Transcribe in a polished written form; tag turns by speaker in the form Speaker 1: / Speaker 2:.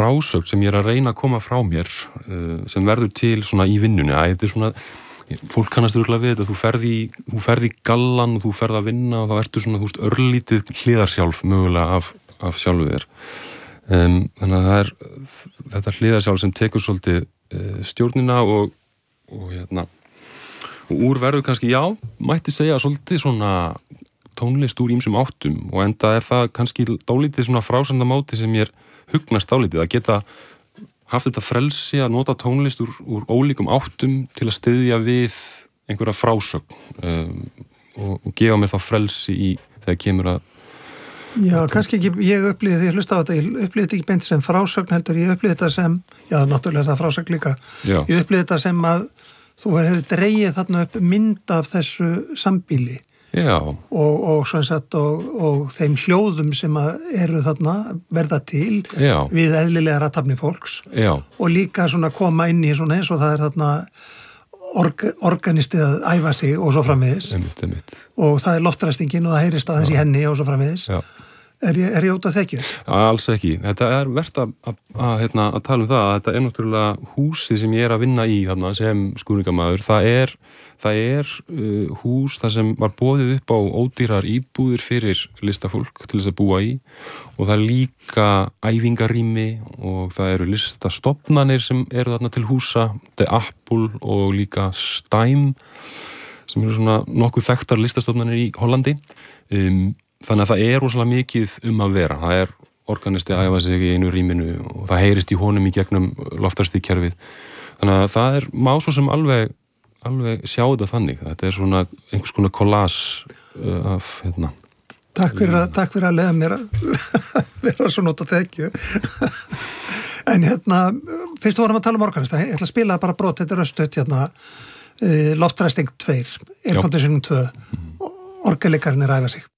Speaker 1: frásögn sem ég að reyna að koma frá mér sem verður til svona í vinnunni þetta svona, fólk kannast örugglega við þetta þú ferð í gallan og þú ferð að vinna og þá ertu svona, þú veist, örlítið hliðarsjálf mögulega af sjálfu þér þannig að það þetta hliðarsjálf sem tekur svolítið stjórnina og og úr verður kannski, mætti segja svolítið svona tónlist úr ýmsum áttum og enda það kannski dálítið svona frásandamáti sem ég hugnast dálítið að geta haft þetta frelsi að nota tónlist úr ólíkum áttum til að styðja við einhverja frásögn og gefa mér þá frelsi þegar kemur að
Speaker 2: Já, kannski ekki, ég upplýði því að hlusta á þetta, ég upplýði þetta ekki beint sem frásögn heldur, ég upplýði þetta sem, náttúrulega það frásögn líka, ég upplýði þetta sem að þú hefði dregið þarna upp mynd af þessu sambýli og svona sett og þeim hljóðum sem eru þarna verða til við eðlilega athafnir fólks og líka svona koma inn í svona eins og það þarna organistið að æfa sig og svo framvegis og það loftræstingin og það heyrist aðeins í henni og svo framvegis Er ég út að þekju?
Speaker 1: Alls ekki. Þetta verðt að tala um það að þetta náttúrulega húsið sem ég að vinna í þarna sem skúringamaður. Það er hús þar sem var boðið upp á ódýrar íbúðir fyrir listafólk til þess að búa í og það er líka æfingarými og það eru listastofnanir sem eru þarna til húsa, The Apple og líka Stime sem eru svona nokkuð þekktar listastofnanir í Hollandi. Þannig að það er rosalega mikið að vera. Það er organisti að æfa sig í einu rýminu og það heyrist í honum í gegnum loftarstíðkerfið. Þannig að það má svo sem alveg sjá þetta þannig. Þetta er svona einhvers konar collage af
Speaker 2: Takk fyrir að leiða mér að vera svo nót að þekju. En fyrst vorum að tala um organista. Ég ætla að spila bara brot, þetta er östuðt Loftræsting 2, Air Conditioning 2. Orgelleikarinn að æfa sig.